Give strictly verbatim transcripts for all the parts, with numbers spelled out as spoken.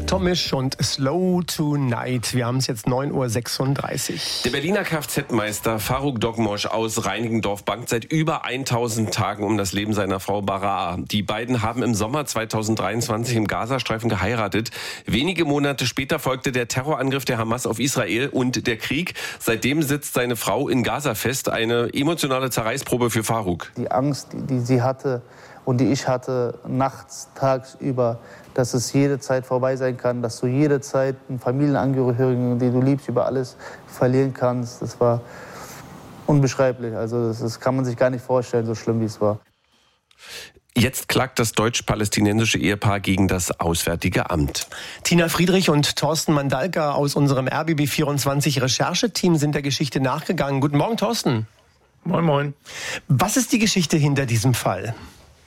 Tomisch und Slow Tonight. Wir haben es jetzt neun Uhr sechsunddreißig. Der Berliner Kfz-Meister Faruk Dokmosch aus Reinickendorf bangt seit über tausend Tagen um das Leben seiner Frau Baraa. Die beiden haben im Sommer zweitausenddreiundzwanzig im Gazastreifen geheiratet. Wenige Monate später folgte der Terrorangriff der Hamas auf Israel und der Krieg. Seitdem sitzt seine Frau in Gaza fest. Eine emotionale Zerreißprobe für Faruk. Die Angst, die sie hatte und die ich hatte, nachts, tagsüber, dass es jede Zeit vorbei sein kann, dass du jede Zeit einen Familienangehörigen, den du liebst, über alles verlieren kannst. Das war unbeschreiblich. Also das, das kann man sich gar nicht vorstellen, so schlimm wie es war. Jetzt klagt das deutsch-palästinensische Ehepaar gegen das Auswärtige Amt. Tina Friedrich und Thorsten Mandalka aus unserem R B B vierundzwanzig Rechercheteam sind der Geschichte nachgegangen. Guten Morgen, Thorsten. Moin, moin. Was ist die Geschichte hinter diesem Fall?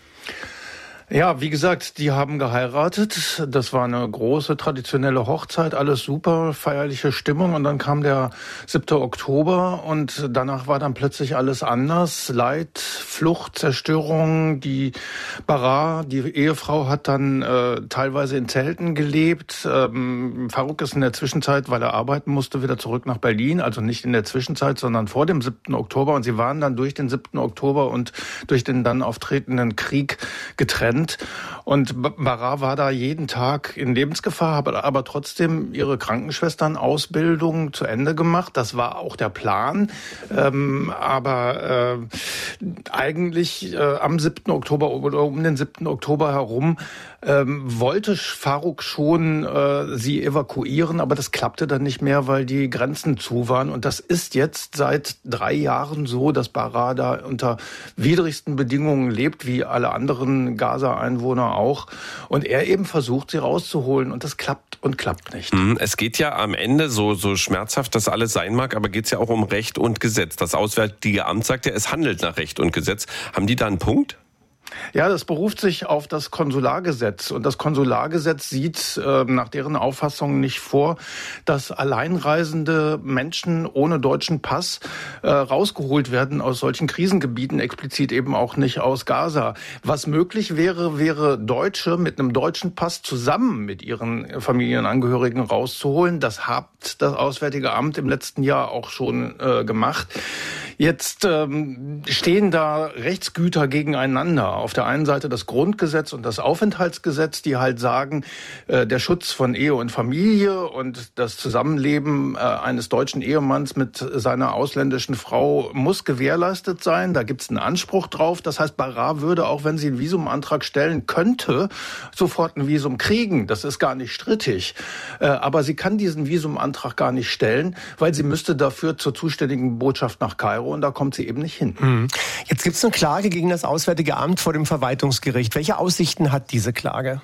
Ja, wie gesagt, die haben geheiratet. Das war eine große traditionelle Hochzeit, alles super, feierliche Stimmung. Und dann kam der siebte Oktober und danach war dann plötzlich alles anders. Leid, Flucht, Zerstörung. Die Baraa, die Ehefrau, hat dann äh, teilweise in Zelten gelebt. Ähm, Faruk ist in der Zwischenzeit, weil er arbeiten musste, wieder zurück nach Berlin. Also nicht in der Zwischenzeit, sondern vor dem siebten Oktober. Und sie waren dann durch den siebten Oktober und durch den dann auftretenden Krieg getrennt. Und Baraa war da jeden Tag in Lebensgefahr, hat aber trotzdem ihre Krankenschwesternausbildung zu Ende gemacht. Das war auch der Plan. Ähm, aber äh, eigentlich äh, am siebten Oktober oder um den siebten Oktober herum ähm, wollte Faruk schon äh, sie evakuieren, aber das klappte dann nicht mehr, weil die Grenzen zu waren. Und das ist jetzt seit drei Jahren so, dass Baraa da unter widrigsten Bedingungen lebt, wie alle anderen Gaza-Einwohner auch. Und er eben versucht, sie rauszuholen. Und das klappt und klappt nicht. Es geht ja am Ende, so, so schmerzhaft das alles sein mag, aber geht es ja auch um Recht und Gesetz. Das Auswärtige Amt sagt ja, es handelt nach Recht und Gesetz. Haben die da einen Punkt? Ja, das beruft sich auf das Konsulargesetz. Und das Konsulargesetz sieht äh, nach deren Auffassung nicht vor, dass alleinreisende Menschen ohne deutschen Pass äh, rausgeholt werden aus solchen Krisengebieten, explizit eben auch nicht aus Gaza. Was möglich wäre, wäre Deutsche mit einem deutschen Pass zusammen mit ihren Familienangehörigen rauszuholen. Das hat das Auswärtige Amt im letzten Jahr auch schon äh, gemacht. Jetzt ähm, stehen da Rechtsgüter gegeneinander. Auf der einen Seite das Grundgesetz und das Aufenthaltsgesetz, die halt sagen, äh, der Schutz von Ehe und Familie und das Zusammenleben äh, eines deutschen Ehemanns mit seiner ausländischen Frau muss gewährleistet sein. Da gibt's einen Anspruch drauf. Das heißt, Baraa würde, auch wenn sie einen Visumantrag stellen könnte, sofort ein Visum kriegen. Das ist gar nicht strittig. Äh, aber sie kann diesen Visumantrag gar nicht stellen, weil sie müsste dafür zur zuständigen Botschaft nach Kairo und da kommt sie eben nicht hin. Jetzt gibt es eine Klage gegen das Auswärtige Amt vor dem Verwaltungsgericht. Welche Aussichten hat diese Klage?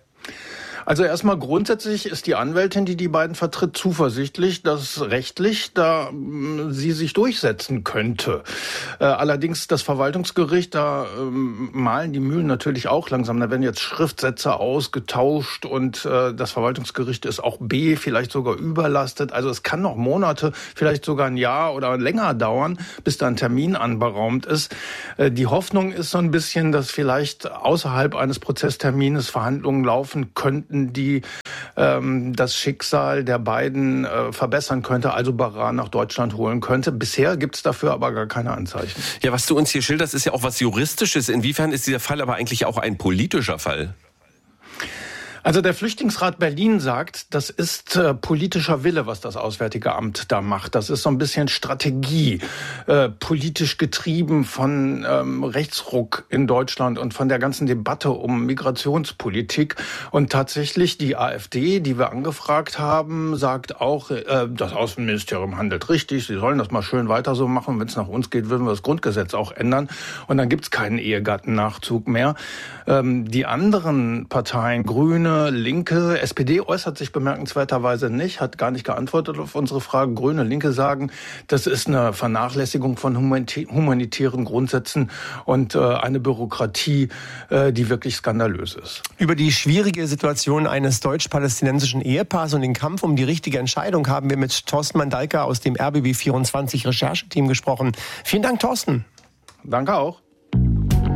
Also erstmal grundsätzlich ist die Anwältin, die die beiden vertritt, zuversichtlich, dass rechtlich da äh, sie sich durchsetzen könnte. Äh, allerdings das Verwaltungsgericht, da äh, malen die Mühlen natürlich auch langsam. Da werden jetzt Schriftsätze ausgetauscht und äh, das Verwaltungsgericht ist auch B, vielleicht sogar überlastet. Also es kann noch Monate, vielleicht sogar ein Jahr oder länger dauern, bis da ein Termin anberaumt ist. Äh, die Hoffnung ist so ein bisschen, dass vielleicht außerhalb eines Prozesstermines Verhandlungen laufen könnten, die ähm, das Schicksal der beiden äh, verbessern könnte, also Baraa nach Deutschland holen könnte. Bisher gibt es dafür aber gar keine Anzeichen. Ja, was du uns hier schilderst, ist ja auch was Juristisches. Inwiefern ist dieser Fall aber eigentlich auch ein politischer Fall? Also der Flüchtlingsrat Berlin sagt, das ist äh, politischer Wille, was das Auswärtige Amt da macht. Das ist so ein bisschen Strategie, äh, politisch getrieben von ähm, Rechtsruck in Deutschland und von der ganzen Debatte um Migrationspolitik. Und tatsächlich die AfD, die wir angefragt haben, sagt auch, äh, das Außenministerium handelt richtig, sie sollen das mal schön weiter so machen. Wenn es nach uns geht, würden wir das Grundgesetz auch ändern. Und dann gibt's keinen Ehegattennachzug mehr. Ähm, die anderen Parteien, Grüne, Linke, S P D äußert sich bemerkenswerterweise nicht, hat gar nicht geantwortet auf unsere Fragen. Grüne, Linke sagen, das ist eine Vernachlässigung von humanitären Grundsätzen und äh, eine Bürokratie, äh, die wirklich skandalös ist. Über die schwierige Situation eines deutsch-palästinensischen Ehepaars und den Kampf um die richtige Entscheidung haben wir mit Thorsten Mandalka aus dem R B B vierundzwanzig Rechercheteam gesprochen. Vielen Dank, Thorsten. Danke auch.